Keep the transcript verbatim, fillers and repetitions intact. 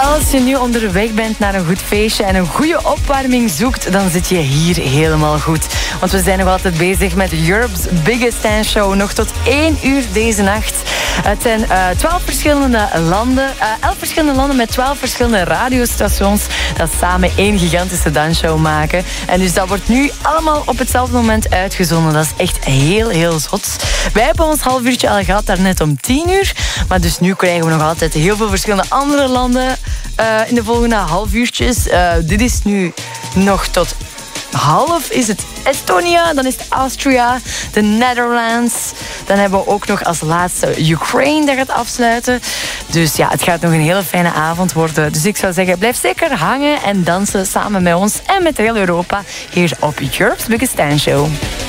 Als je nu onderweg bent naar een goed feestje en een goede opwarming zoekt, dan zit je hier helemaal goed. Want we zijn nog altijd bezig met Europe's Biggest Dance Show. Nog tot één uur deze nacht. Het zijn uh, twaalf verschillende landen, uh, elf verschillende landen met twaalf verschillende radiostations dat samen één gigantische dansshow maken. En dus dat wordt nu allemaal op hetzelfde moment uitgezonden. Dat is echt heel, heel zot. Wij hebben ons half uurtje al gehad, daarnet om tien uur. Maar dus nu krijgen we nog altijd heel veel verschillende andere landen uh, in de volgende half uurtjes. Uh, dit is nu nog tot half is het Estonia, dan is het Austria, de Netherlands. Dan hebben we ook nog als laatste Ukraine dat gaat afsluiten. Dus ja, het gaat nog een hele fijne avond worden. Dus ik zou zeggen, blijf zeker hangen en dansen samen met ons en met heel Europa hier op Europe's Biggest Dance Show.